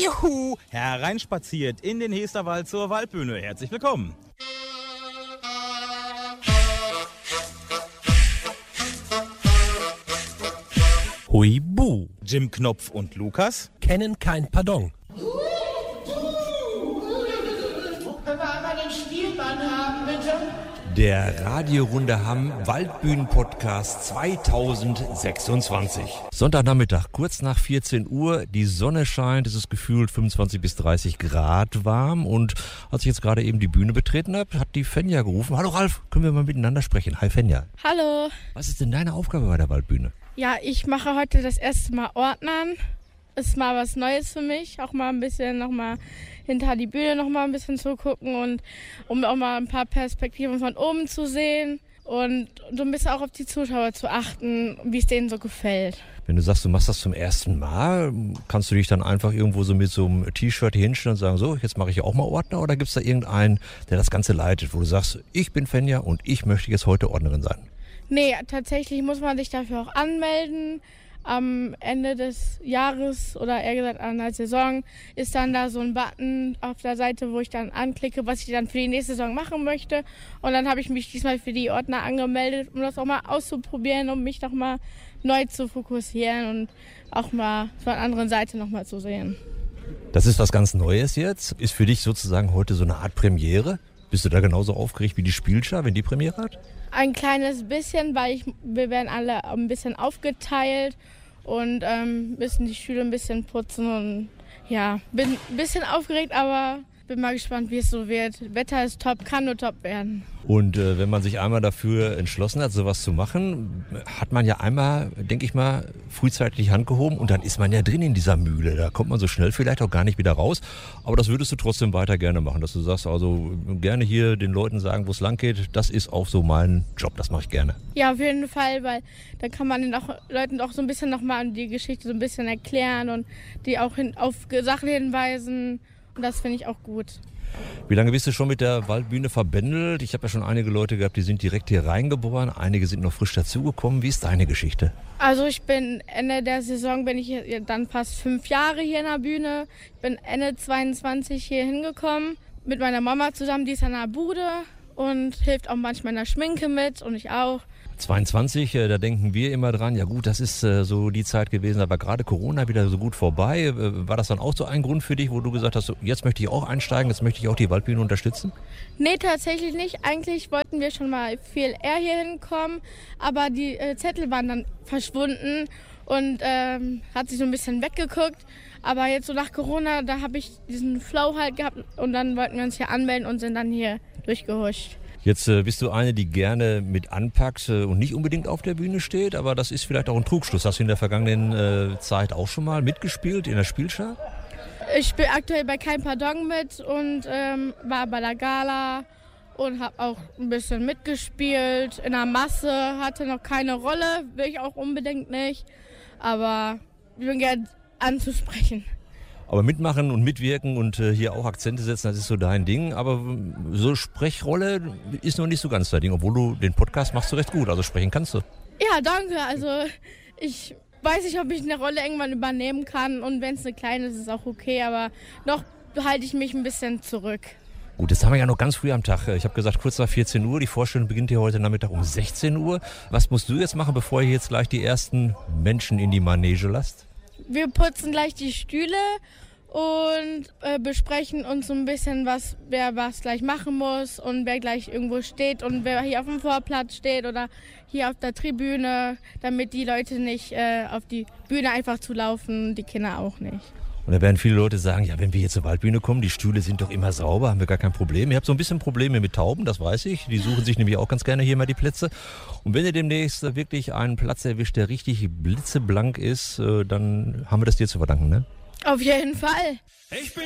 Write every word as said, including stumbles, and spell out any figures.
Juhu, hereinspaziert in den Hesterwald zur Waldbühne. Herzlich willkommen. Huibu. Jim Knopf und Lukas Kennen kein Pardon. Können wir einmal den Spielmann haben, bitte? Der Radiorunde Hamm Waldbühnen-Podcast zweitausendsechsundzwanzig. Sonntagnachmittag, kurz nach vierzehn Uhr. Die Sonne scheint, es ist gefühlt fünfundzwanzig bis dreißig Grad warm. Und als ich jetzt gerade eben die Bühne betreten habe, hat die Fenja gerufen. Hallo Ralf, können wir mal miteinander sprechen? Hi Fenja. Hallo. Was ist denn deine Aufgabe bei der Waldbühne? Ja, ich mache heute das erste Mal Ordnern. Ist mal was Neues für mich. Auch mal ein bisschen nochmal hinter die Bühne noch mal ein bisschen zu gucken und um auch mal ein paar Perspektiven von oben zu sehen und so ein bisschen auch auf die Zuschauer zu achten, wie es denen so gefällt. Wenn du sagst, du machst das zum ersten Mal, kannst du dich dann einfach irgendwo so mit so einem T-Shirt hier hinstellen und sagen, so, jetzt mache ich auch mal Ordner, oder gibt es da irgendeinen, der das Ganze leitet, wo du sagst, ich bin Fenja und ich möchte jetzt heute Ordnerin sein? Nee, tatsächlich muss man sich dafür auch anmelden. Am Ende des Jahres oder eher gesagt an der Saison ist dann da so ein Button auf der Seite, wo ich dann anklicke, was ich dann für die nächste Saison machen möchte. Und dann habe ich mich diesmal für die Ordner angemeldet, um das auch mal auszuprobieren, um mich noch mal neu zu fokussieren und auch mal von der anderen Seite noch mal zu sehen. Das ist was ganz Neues jetzt. Ist für dich sozusagen heute so eine Art Premiere? Bist du da genauso aufgeregt wie die Spielschar, wenn die Premiere hat? Ein kleines bisschen, weil ich, wir werden alle ein bisschen aufgeteilt und ähm, müssen die Stühle ein bisschen putzen und ja, bin ein bisschen aufgeregt, aber bin mal gespannt, wie es so wird. Wetter ist top, kann nur top werden. Und äh, wenn man sich einmal dafür entschlossen hat, sowas zu machen, hat man ja einmal, denke ich mal, frühzeitig Hand gehoben und dann ist man ja drin in dieser Mühle. Da kommt man so schnell vielleicht auch gar nicht wieder raus. Aber das würdest du trotzdem weiter gerne machen, dass du sagst, also gerne hier den Leuten sagen, wo es lang geht. Das ist auch so mein Job, das mache ich gerne. Ja, auf jeden Fall, weil da kann man den auch, Leuten auch so ein bisschen nochmal die Geschichte so ein bisschen erklären und die auch hin, auf Sachen hinweisen. Und das finde ich auch gut. Wie lange bist du schon mit der Waldbühne verbändelt? Ich habe ja schon einige Leute gehabt, die sind direkt hier reingeboren. Einige sind noch frisch dazugekommen. Wie ist deine Geschichte? Also ich bin Ende der Saison, bin ich hier, dann fast fünf Jahre hier in der Bühne. Ich bin Ende zweiundzwanzig hier hingekommen mit meiner Mama zusammen. Die ist an der Bude und hilft auch manchmal in der Schminke mit und ich auch. zweiundzwanzig, da denken wir immer dran, ja gut, das ist äh, so die Zeit gewesen, aber gerade Corona wieder so gut vorbei. Äh, war das dann auch so ein Grund für dich, wo du gesagt hast, so, jetzt möchte ich auch einsteigen, jetzt möchte ich auch die Waldbühne unterstützen? Nee, tatsächlich nicht. Eigentlich wollten wir schon mal viel eher hier hinkommen, aber die äh, Zettel waren dann verschwunden und ähm, hat sich so ein bisschen weggeguckt. Aber jetzt so nach Corona, da habe ich diesen Flow halt gehabt und dann wollten wir uns hier anmelden und sind dann hier durchgehuscht. Jetzt äh, bist du eine, die gerne mit anpackt äh, und nicht unbedingt auf der Bühne steht, aber das ist vielleicht auch ein Trugschluss. Hast du in der vergangenen äh, Zeit auch schon mal mitgespielt in der Spielschar? Ich spiele aktuell bei Kein Pardon mit und ähm, war bei der Gala und habe auch ein bisschen mitgespielt. In der Masse hatte noch keine Rolle, will ich auch unbedingt nicht, aber ich bin gern anzusprechen. Aber mitmachen und mitwirken und äh, hier auch Akzente setzen, das ist so dein Ding. Aber so Sprechrolle ist noch nicht so ganz dein Ding, obwohl du den Podcast machst du recht gut, also sprechen kannst du. Ja, danke. Also ich weiß nicht, ob ich eine Rolle irgendwann übernehmen kann und wenn es eine kleine ist, ist es auch okay, aber noch halte ich mich ein bisschen zurück. Gut, jetzt haben wir ja noch ganz früh am Tag. Ich habe gesagt, kurz nach vierzehn Uhr. Die Vorstellung beginnt hier heute Nachmittag um sechzehn Uhr. Was musst du jetzt machen, bevor ihr jetzt gleich die ersten Menschen in die Manege lasst? Wir putzen gleich die Stühle und äh, besprechen uns so ein bisschen, was wer was gleich machen muss und wer gleich irgendwo steht und wer hier auf dem Vorplatz steht oder hier auf der Tribüne, damit die Leute nicht äh, auf die Bühne einfach zulaufen, die Kinder auch nicht. Und da werden viele Leute sagen, ja, wenn wir hier zur Waldbühne kommen, die Stühle sind doch immer sauber, haben wir gar kein Problem. Ihr habt so ein bisschen Probleme mit Tauben, das weiß ich. Die suchen sich nämlich auch ganz gerne hier mal die Plätze. Und wenn ihr demnächst wirklich einen Platz erwischt, der richtig blitzeblank ist, dann haben wir das dir zu verdanken, ne? Auf jeden Fall. Ich bin